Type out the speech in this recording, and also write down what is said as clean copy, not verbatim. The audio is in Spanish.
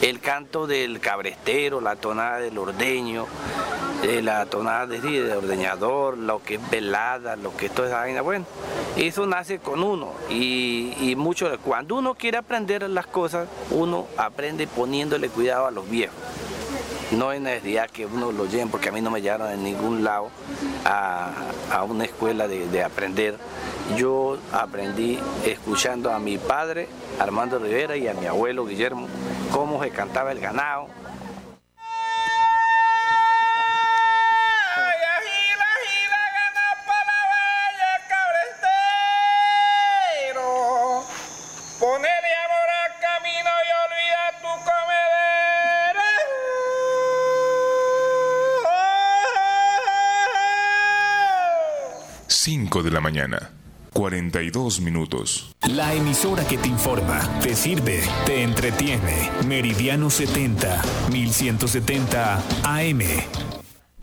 el canto del cabrestero, la tonada del ordeño, la tonada del ordeñador, lo que es velada, lo que es toda esa vaina, bueno, eso nace con uno y mucho, cuando uno quiere aprender las cosas, uno aprende poniéndole cuidado a los viejos. No hay necesidad que uno lo lleven, porque a mí no me llevaron en ningún lado a una escuela de aprender. Yo aprendí escuchando a mi padre, Armando Rivera, y a mi abuelo Guillermo, cómo se cantaba el ganado. Ponele amor al camino y olvida tu comedero. 5 de la mañana, 42 minutos. La emisora que te informa, te sirve, te entretiene. Meridiano 70, 1170 AM.